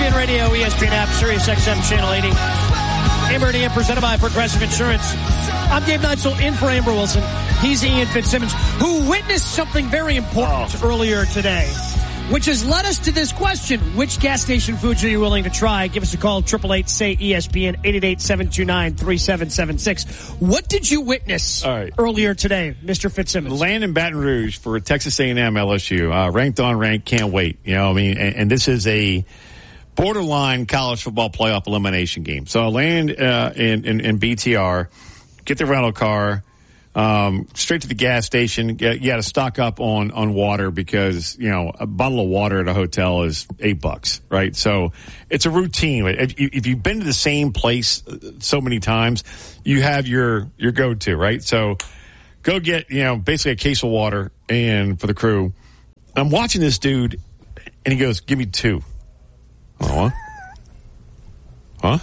ESPN Radio, ESPN app, Sirius XM Channel 80. Amber and Ian presented by Progressive Insurance. I'm Gabe Neitzel in for Amber Wilson. He's Ian Fitzsimmons, who witnessed something very important earlier today, which has led us to this question. Which gas station foods are you willing to try? Give us a call, 888-SAY-ESPN, 888-729-3776. What did you witness earlier today, Mr. Fitzsimmons? Land in Baton Rouge for Texas A&M LSU. Ranked on ranked, can't wait. You know, I mean, and this is a borderline college football playoff elimination game. So I land in BTR, get the rental car, straight to the gas station. You got to stock up on water because, you know, a bottle of water at a hotel is $8, right? So it's a routine. If you've been to the same place so many times, you have your go-to, right? So go get, you know, basically a case of water and for the crew. I'm watching this dude and he goes, "Give me 2. Oh, huh?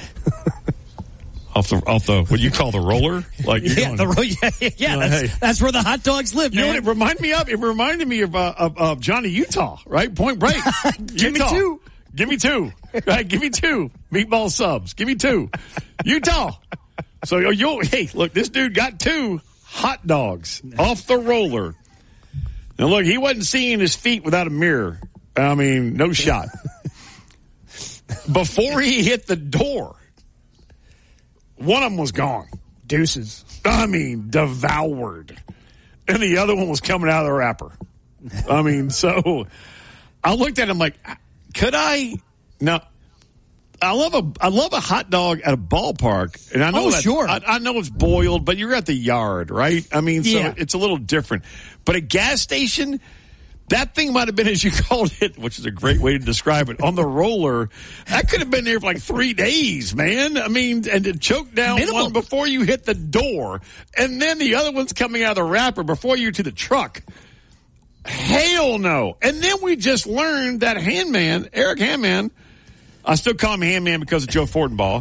Off the what you call the roller? Like that's where the hot dogs live. You man. know what it reminded me of? It reminded me of Johnny Utah, right? Point Break. Give me 2. Give me 2. Right? Give me 2 meatball subs. Give me 2. Utah. So hey, look, this dude got 2 hot dogs off the roller. Now look, he wasn't seeing his feet without a mirror. I mean, no shot. Before he hit the door, one of them was gone. Deuces. I mean, devoured. And the other one was coming out of the wrapper. I mean, so I looked at him like, could I? No. I love a hot dog at a ballpark. And I know sure. I know it's boiled, but you're at the yard, right? I mean, so it's a little different. But a gas station, that thing might have been, as you called it, which is a great way to describe it, on the roller. That could have been there for like 3 days, man. I mean, and to choke down one before you hit the door, and then the other one's coming out of the wrapper before you to the truck. Hell no. And then we just learned that Handman, Eric Handman, I still call him Handman because of Joe Fortenbaugh,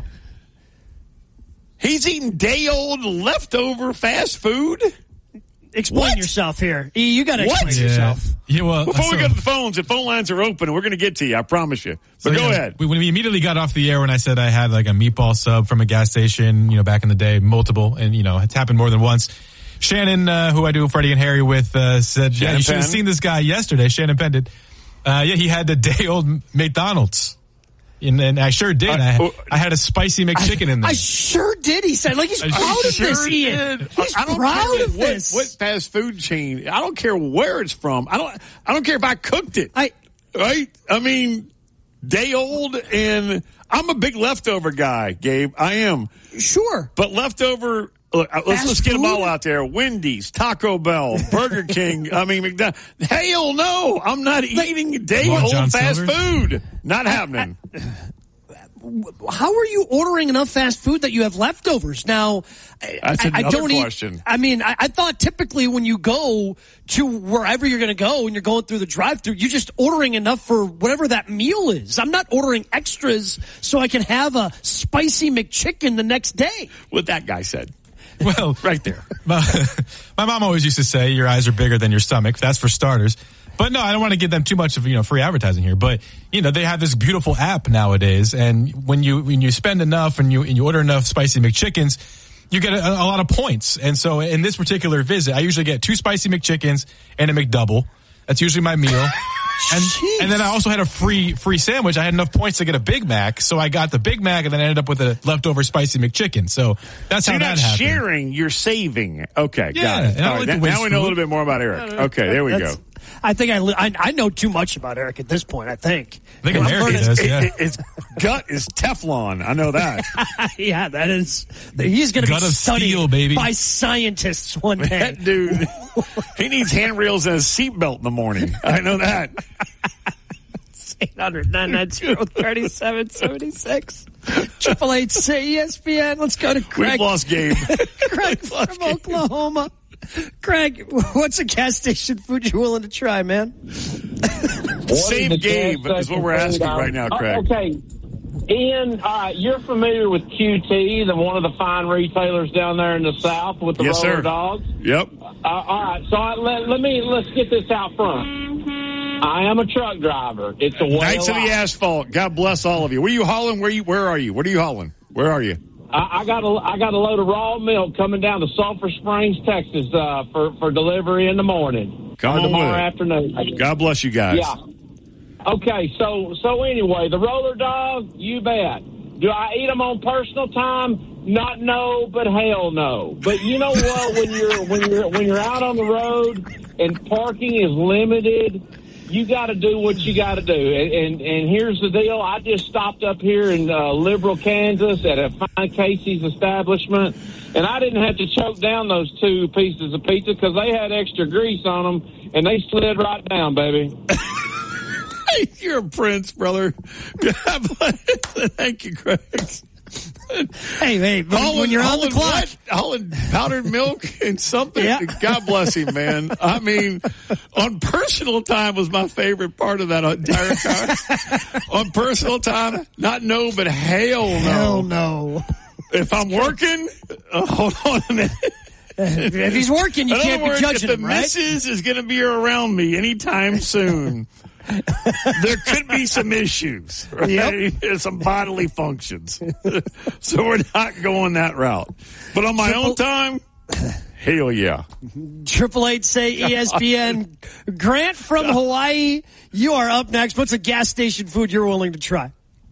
he's eating day-old leftover fast food. Explain yourself here. You got to explain yourself. Yeah, well, before we go to the phones, the phone lines are open, and we're going to get to you. I promise you. But go ahead. When we immediately got off the air, when I said I had like a meatball sub from a gas station, you know, back in the day, multiple, and, you know, it's happened more than once. Shannon, who I do Freddie and Harry with, said, you should have seen this guy yesterday. Shannon Penn did. He had the day-old McDonald's. And I sure did. I had a spicy McChicken in there. I sure did. He said, like, he's proud of this, Ian. He's proud of this. What fast food chain? I don't care where it's from. I don't care if I cooked it. Right? I mean, day old, and I'm a big leftover guy, Gabe. I am. Sure. But leftover. Look, let's get them all out there. Wendy's, Taco Bell, Burger King. I mean, McDonald's. Hell no. I'm not eating day-old fast food. Not happening. How are you ordering enough fast food that you have leftovers? Now, that's another question. I mean, I thought typically when you go to wherever you're going to go and you're going through the drive-thru, you're just ordering enough for whatever that meal is. I'm not ordering extras so I can have a spicy McChicken the next day. What that guy said. Well, right there. My mom always used to say, your eyes are bigger than your stomach. That's for starters. But no, I don't want to give them too much of, you know, free advertising here. But, you know, they have this beautiful app nowadays. And when you spend enough and you order enough spicy McChickens, you get a lot of points. And so in this particular visit, I usually get 2 spicy McChickens and a McDouble. That's usually my meal. And then I also had a free sandwich. I had enough points to get a Big Mac, so I got the Big Mac, and then I ended up with a leftover spicy McChicken. So that's how that happened. You're not sharing, you're saving. Okay, got it. All right, now we know a little bit more about Eric. Okay, there we go. I think I know too much about Eric at this point, I think. I think America does, his gut is Teflon. I know that. Yeah, that is. He's going to be studied by scientists one day. That dude, he needs handrails and a seatbelt in the morning. I know that. 800-990-3776. 888-SAY-ESPN. Let's go to Craig. We've lost Gabe. Craig from Oklahoma. Craig, what's a gas station food you're willing to try, man? Save Gabe is what we're asking right now, Craig. Okay. Ian, you're familiar with QT, one of the fine retailers down there in the South with the roller dogs? Yep. All right, so let's get this out front. I am a truck driver. It's a way Knights of of the life. Asphalt. God bless all of you. Where are you hauling? Where are you? What are you hauling? Where are you? I got a load of raw milk coming down to Sulphur Springs, Texas, for delivery in the morning. Come or on tomorrow with it. afternoon. God bless you guys. Yeah. Okay, so anyway, the roller dog, you bet. Do I eat them on personal time? Not no, but hell no. But you know what? when you're out on the road and parking is limited, you got to do what you got to do. And here's the deal: I just stopped up here in Liberal, Kansas, at a fine Casey's establishment, and I didn't have to choke down those 2 pieces of pizza because they had extra grease on them, and they slid right down, baby. You're a prince, brother. God bless. Thank you, Craig. Hey, when you're on the clock. Hauling powdered milk and something. Yeah. God bless him, man. I mean, on personal time was my favorite part of that entire time. On personal time, not no, but hell no. Hell no. If I'm working, hold on a minute. If he's working, you In can't other words, be judging if him, the right? missus is going to be around me anytime soon, there could be some issues, right? Yep. Some bodily functions. So we're not going that route. But on my own time, hell yeah. 888 say ESPN. Grant from Hawaii, you are up next. What's a gas station food you're willing to try?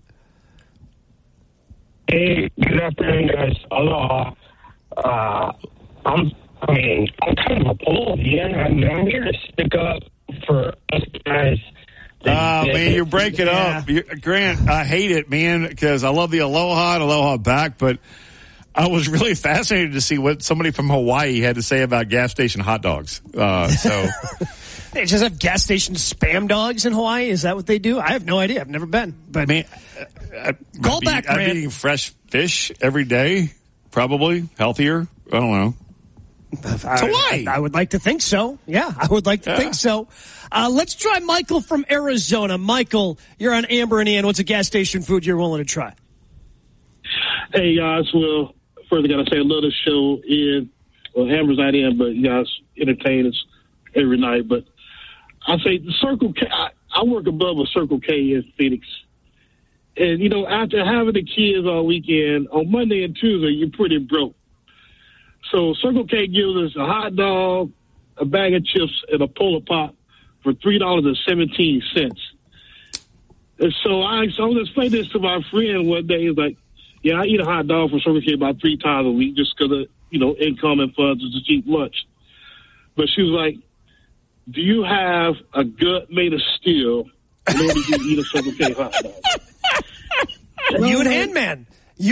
Hey, good afternoon, guys. Aloha. I'm kind of appalled, Ian. I'm here to stick up for us guys. Man, you're breaking up. Grant, I hate it, man, because I love the aloha and aloha back, but I was really fascinated to see what somebody from Hawaii had to say about gas station hot dogs. They just have gas station spam dogs in Hawaii? Is that what they do? I have no idea. I've never been. But man, call back, I'm Grant. eating fresh fish every day, probably healthier. I don't know. It's Hawaii. I would like to think so. Yeah, I would like to think so. Let's try Michael from Arizona. Michael, you're on Amber and Ian. What's a gas station food you're willing to try? Hey, guys. Well, first I got to say I love the show. Ian, well, Amber's not in, but you guys entertain us every night. But I say the Circle K. I work above a Circle K in Phoenix. And, you know, after having the kids all weekend, on Monday and Tuesday, you're pretty broke. So Circle K gives us a hot dog, a bag of chips, and a Polar Pop for $3.17. And so I was explaining this to my friend one day. He's like, yeah, I eat a hot dog from Circle K about 3 times a week just because of, you know, income and funds. It's a cheap lunch. But she was like, do you have a gut made of steel in order to eat a Circle K hot dog? You and Handman.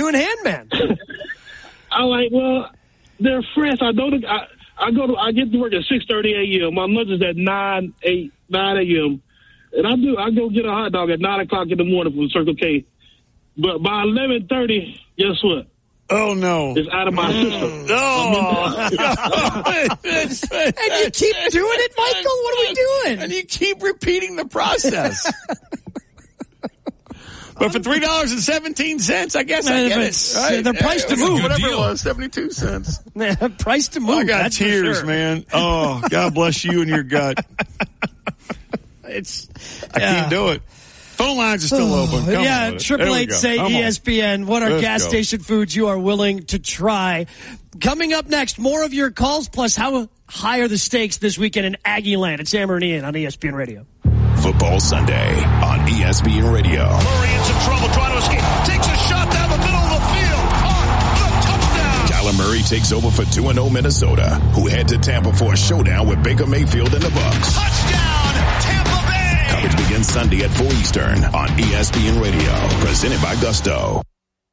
I'm like, well, they're friends. I get to work at 6:30 a.m. My lunch is at 9 a.m. And I go get a hot dog at 9 o'clock in the morning from Circle K. But by 11:30, guess what? Oh, no. It's out of my system. And you keep doing it, Michael? What are we doing? And you keep repeating the process. But for $3.17, I guess I get it. Right? The price to move. Whatever it was, 72 cents. Price to move. I got that's tears, for sure. man. Oh, God bless you and your gut. I can't do it. Phone lines are still open. Come on with it. 888 say Come on. ESPN. What are Let's gas go. station foods you are willing to try? Coming up next, more of your calls, plus how high are the stakes this weekend in Aggie Land. It's Amber and Ian on ESPN Radio. Football Sunday on ESPN Radio. Murray in some trouble trying to escape. Takes a shot down the middle of the field. On the touchdown. Kyler Murray takes over for 2-0 Minnesota, who head to Tampa for a showdown with Baker Mayfield and the Bucs. Touchdown, Tampa Bay. Coverage begins Sunday at 4 Eastern on ESPN Radio. Presented by Gusto.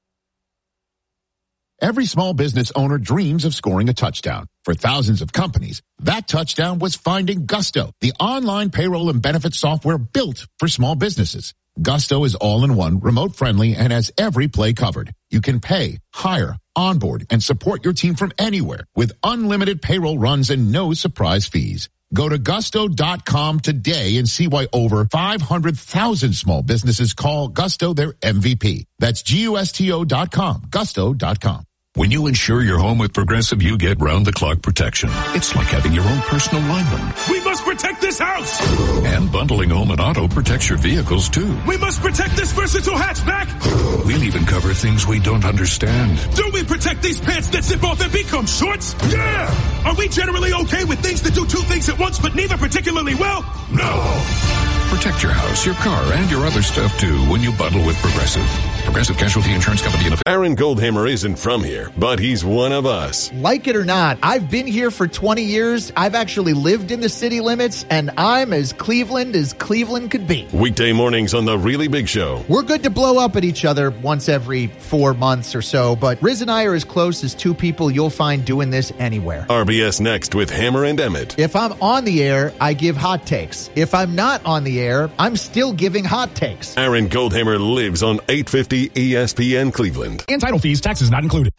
Every small business owner dreams of scoring a touchdown. For thousands of companies, that touchdown was finding Gusto, the online payroll and benefits software built for small businesses. Gusto is all-in-one, remote-friendly, and has every play covered. You can pay, hire, onboard, and support your team from anywhere with unlimited payroll runs and no surprise fees. Go to gusto.com today and see why over 500,000 small businesses call Gusto their MVP. That's GUSTO.com, gusto.com. When you insure your home with Progressive, you get round-the-clock protection. It's like having your own personal lineman. We must protect this house! And bundling home and auto protects your vehicles, too. We must protect this versatile hatchback! We'll even cover things we don't understand. Do we protect these pants that zip off and become shorts? Yeah! Are we generally okay with things that do two things at once, but neither particularly well? No! Protect your house, your car, and your other stuff, too, when you bundle with Progressive. Progressive Casualty Insurance Company. Aaron Goldhammer isn't from here, but he's one of us. Like it or not, I've been here for 20 years. I've actually lived in the city limits, and I'm as Cleveland could be. Weekday mornings on The Really Big Show. We're good to blow up at each other once every 4 months or so, but Riz and I are as close as two people you'll find doing this anywhere. RBS Next with Hammer and Emmett. If I'm on the air, I give hot takes. If I'm not on the air, I'm still giving hot takes. Aaron Goldhammer lives on 850 ESPN Cleveland. And title fees, taxes not included.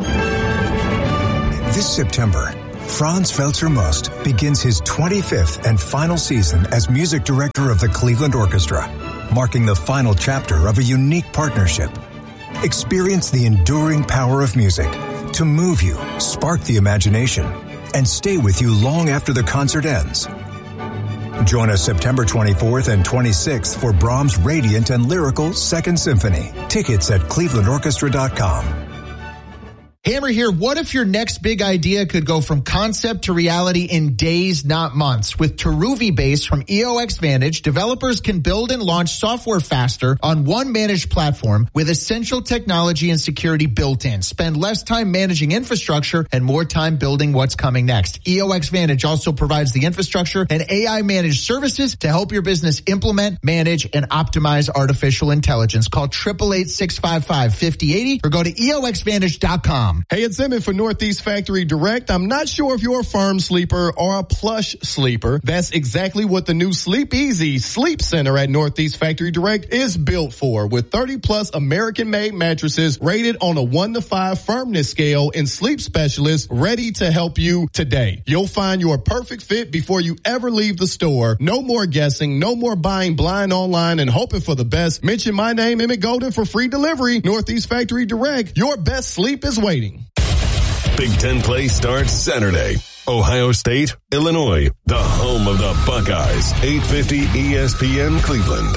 This September, Franz Felser-Most begins his 25th and final season as music director of the Cleveland Orchestra, marking the final chapter of a unique partnership. Experience the enduring power of music to move you, spark the imagination, and stay with you long after the concert ends. Join us September 24th and 26th for Brahms' radiant and lyrical Second Symphony. Tickets at clevelandorchestra.com. Hammer here. What if your next big idea could go from concept to reality in days, not months? With Teruvi Base from EOX Vantage, developers can build and launch software faster on one managed platform with essential technology and security built in. Spend less time managing infrastructure and more time building what's coming next. EOX Vantage also provides the infrastructure and AI managed services to help your business implement, manage, and optimize artificial intelligence. Call 888-655-5080 or go to EOXVantage.com. Hey, it's Emmett for Northeast Factory Direct. I'm not sure if you're a firm sleeper or a plush sleeper. That's exactly what the new Sleep Easy Sleep Center at Northeast Factory Direct is built for. With 30-plus American-made mattresses rated on a 1 to 5 firmness scale and sleep specialists ready to help you today. You'll find your perfect fit before you ever leave the store. No more guessing, no more buying blind online and hoping for the best. Mention my name, Emmett Golden, for free delivery. Northeast Factory Direct. Your best sleep is waiting. Big Ten play starts Saturday. Ohio State, Illinois, the home of the Buckeyes. 850 ESPN Cleveland.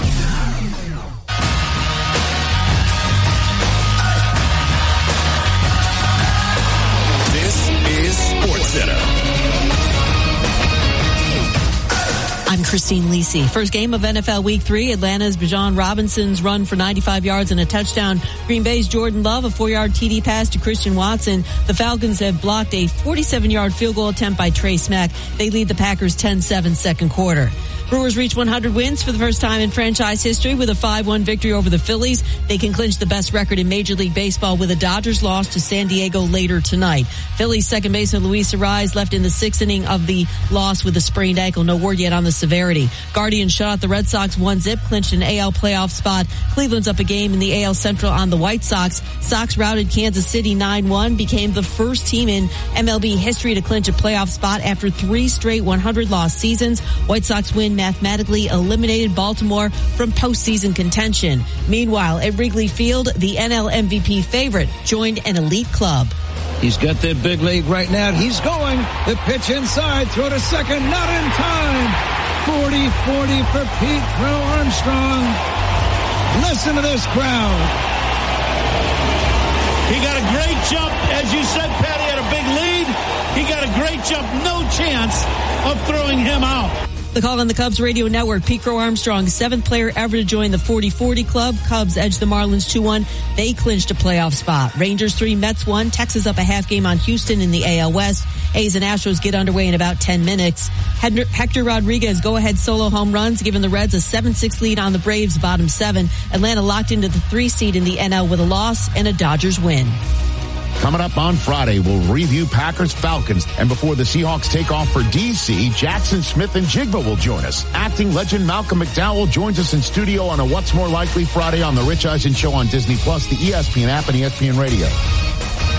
This is SportsCenter. I'm Christine Lisi. First game of NFL Week 3, Atlanta's Bijan Robinson's run for 95 yards and a touchdown. Green Bay's Jordan Love, a 4-yard TD pass to Christian Watson. The Falcons have blocked a 47-yard field goal attempt by Trey Smack. They lead the Packers 10-7 second quarter. Brewers reach 100 wins for the first time in franchise history with a 5-1 victory over the Phillies. They can clinch the best record in Major League Baseball with a Dodgers loss to San Diego later tonight. Phillies second baseman Luis Arraez left in the 6th inning of the loss with a sprained ankle. No word yet on the severity. Guardians shut out the Red Sox 1-0, clinched an AL playoff spot. Cleveland's up a game in the AL Central on the White Sox. Sox routed Kansas City 9-1, became the first team in MLB history to clinch a playoff spot after 3 straight 100-loss seasons. White Sox win mathematically eliminated Baltimore from postseason contention. Meanwhile, at Wrigley Field, the NL MVP favorite joined an elite club. He's got that big lead right now. He's going. The pitch inside. Throw to second. Not in time. 40-40 for Pete Crow Armstrong. Listen to this crowd. He got a great jump. As you said, Patty had a big lead. He got a great jump. No chance of throwing him out. The call on the Cubs radio network, Pete Crow Armstrong, 7th player ever to join the 40-40 club. Cubs edged the Marlins 2-1. They clinched a playoff spot. Rangers 3, Mets 1. Texas up a half game on Houston in the AL West. A's and Astros get underway in about 10 minutes. Hector Rodriguez go-ahead solo home runs, giving the Reds a 7-6 lead on the Braves, bottom 7. Atlanta locked into the 3 seed in the NL with a loss and a Dodgers win. Coming up on Friday, we'll review Packers-Falcons. And before the Seahawks take off for D.C., Jackson Smith and Jigba will join us. Acting legend Malcolm McDowell joins us in studio on a What's More Likely Friday on The Rich Eisen Show on Disney+, the ESPN app, and ESPN Radio.